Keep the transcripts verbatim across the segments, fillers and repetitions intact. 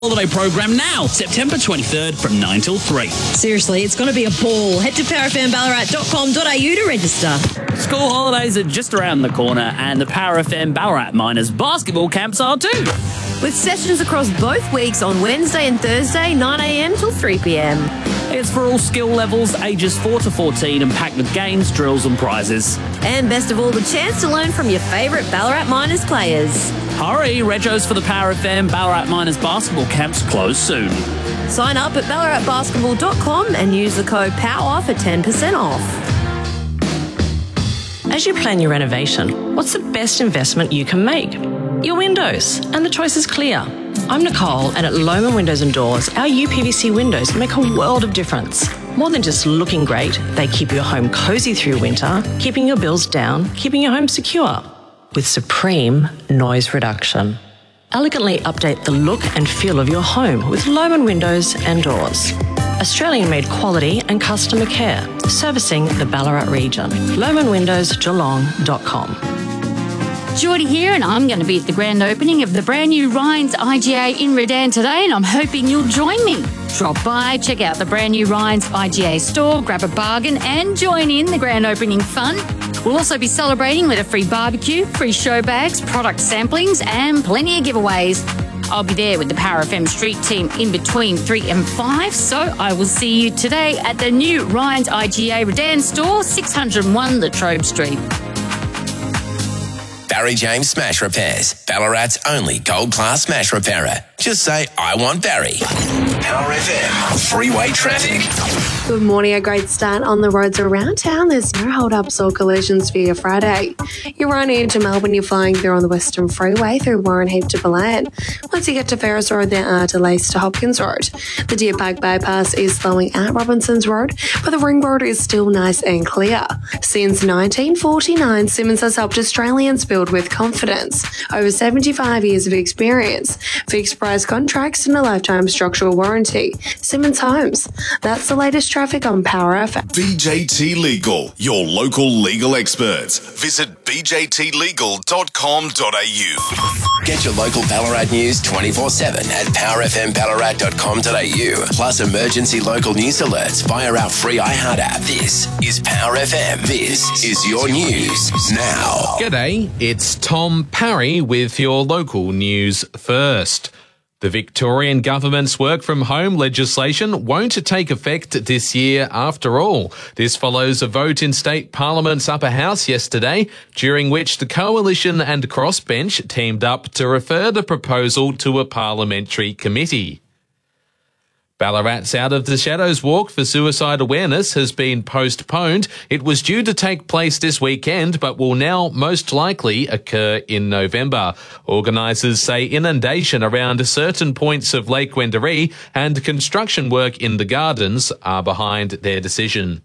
Holiday program now, September twenty-third from nine till three. Seriously, it's going to be a ball. Head to power f m ballarat dot com dot a u to register. School holidays are just around the corner and the Power F M Ballarat Miners basketball camps are too. With sessions across both weeks on Wednesday and Thursday, nine a m till three p m. It's for all skill levels, ages four to fourteen, and packed with games, drills and prizes. And best of all, the chance to learn from your favourite Ballarat Miners players. Hurry, regos for the Power F M Ballarat Miners basketball camps close soon. Sign up at ballarat basketball dot com and use the code POWER for ten percent off. As you plan your renovation, what's the best investment you can make? Your windows, and the choice is clear. I'm Nicole, and at Lohmann Windows and Doors, our U P V C windows make a world of difference. More than just looking great, they keep your home cosy through winter, keeping your bills down, keeping your home secure. With supreme noise reduction. Elegantly update the look and feel of your home with Lohmann Windows and Doors. Australian-made quality and customer care, servicing the Ballarat region. lohmann windows geelong dot com. Geordie here, and I'm going to be at the grand opening of the brand new Ryan's I G A in Redan today, and I'm hoping you'll join me. Drop by, check out the brand new Ryan's I G A store, grab a bargain and join in the grand opening fun. We'll also be celebrating with a free barbecue, free show bags, product samplings and plenty of giveaways. I'll be there with the Power F M Street team in between three and five, so I will see you today at the new Ryan's I G A Redan store, six oh one Latrobe Street. Barry James Smash Repairs, Ballarat's only gold-class smash repairer. Just say, I want Barry. Power F M, freeway traffic. Good morning. A great start on the roads around town. There's no hold-ups or collisions for your Friday. You're running into Melbourne. You're flying through on the Western Freeway through Warren Heath to Belen. Once you get to Ferris Road, there are delays to Hopkins Road. The Deer Park bypass is slowing at Robinson's Road, but the Ring Road is still nice and clear. Since nineteen forty-nine, Simmons has helped Australians build with confidence. Over seventy-five years of experience, fixed price contracts and a lifetime structural warranty. Simmons Homes. That's the latest traffic on Power F M. B J T Legal, your local legal experts. Visit b j t legal dot com dot a u. Get your local Ballarat news twenty-four seven at power f m ballarat dot com dot a u. Plus emergency local news alerts via our free iHeart app. This is Power F M. This is your news now. G'day, it's Tom Parry with your local news first. The Victorian government's work from home legislation won't take effect this year after all. This follows a vote in State Parliament's upper house yesterday, during which the Coalition and Crossbench teamed up to refer the proposal to a parliamentary committee. Ballarat's Out of the Shadows walk for suicide awareness has been postponed. It was due to take place this weekend, but will now most likely occur in November. Organisers say inundation around certain points of Lake Wendouree and construction work in the gardens are behind their decision.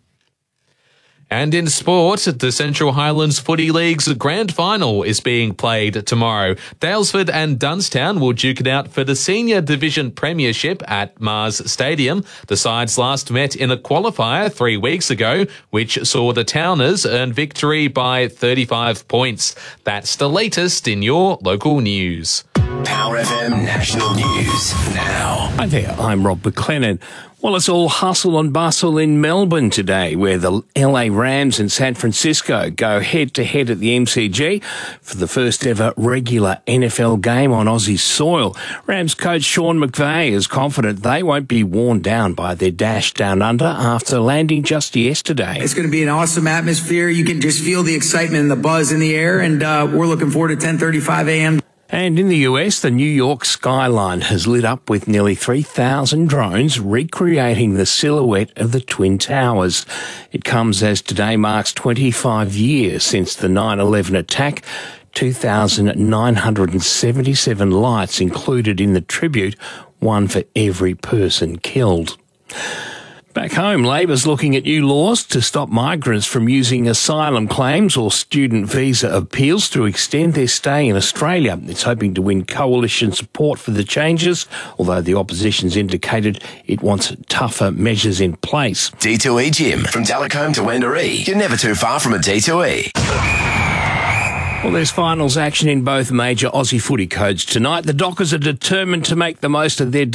And in sport, the Central Highlands Footy League's grand final is being played tomorrow. Daylesford and Dunstown will duke it out for the Senior Division Premiership at Mars Stadium. The sides last met in a qualifier three weeks ago, which saw the Towners earn victory by thirty-five points. That's the latest in your local news. Power F M National News now. Hi there, I'm Rob McLennan. Well, it's all hustle and bustle in Melbourne today, where the L A Rams and San Francisco go head-to-head at the M C G for the first ever regular N F L game on Aussie soil. Rams coach Sean McVay is confident they won't be worn down by their dash down under after landing just yesterday. It's going to be an awesome atmosphere. You can just feel the excitement and the buzz in the air, and uh, we're looking forward to ten thirty-five a m And in the U S, the New York skyline has lit up with nearly three thousand drones recreating the silhouette of the Twin Towers. It comes as today marks twenty-five years since the nine eleven attack. two thousand nine hundred seventy-seven lights included in the tribute, one for every person killed. Back home, Labor's looking at new laws to stop migrants from using asylum claims or student visa appeals to extend their stay in Australia. It's hoping to win coalition support for the changes, although the opposition's indicated it wants tougher measures in place. D two E Gym. From Delacombe to Wendouree, you're never too far from a D two E. Well, there's finals action in both major Aussie footy codes tonight. The Dockers are determined to make the most of their